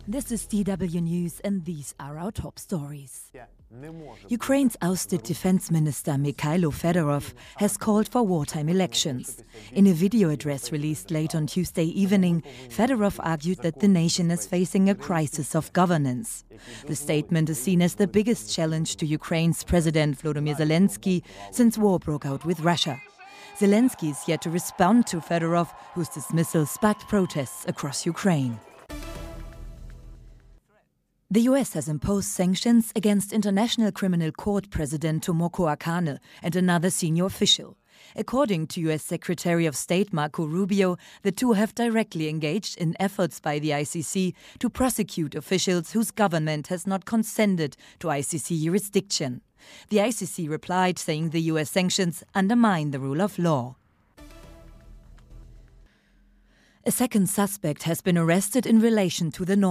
This is DW News, and these are our top stories. Ukraine's ousted defense minister Mikhailo Fedorov has called for wartime elections. In a video address released late on Tuesday evening, Fedorov argued that the nation is facing a crisis of governance. The statement is seen as the biggest challenge to Ukraine's President Volodymyr Zelensky since war broke out with Russia. Zelensky is yet to respond to Fedorov, whose dismissal sparked protests across Ukraine. The US has imposed sanctions against International Criminal Court President Tomoko Akane and another senior official. According to US Secretary of State Marco Rubio, the two have directly engaged in efforts by the ICC to prosecute officials whose government has not consented to ICC jurisdiction. The ICC replied, saying the US sanctions undermine the rule of law. A second suspect has been arrested in relation to the